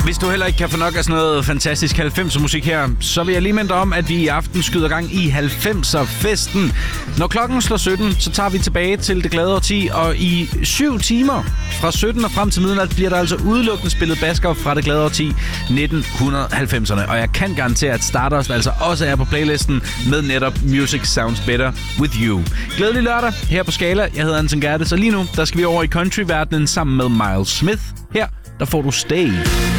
Hvis du heller ikke kan få nok af sådan noget fantastisk 90'er musik her, så vil jeg lige minde dig om, at vi i aften skyder gang i 90'er-festen. Når klokken slår 17, så tager vi tilbage til det glade årti, og i 7 timer fra 17 og frem til midnat bliver der altså udelukkende spillet basker fra det glade årti 1990'erne. Og jeg kan garantere, at Stardust altså også er på playlisten med netop Music Sounds Better With You. Glædelig lørdag her på Skala. Jeg hedder Anton Gerdes, og lige nu der skal vi over i countryverdenen sammen med Miles Smith. Her der får du Stay.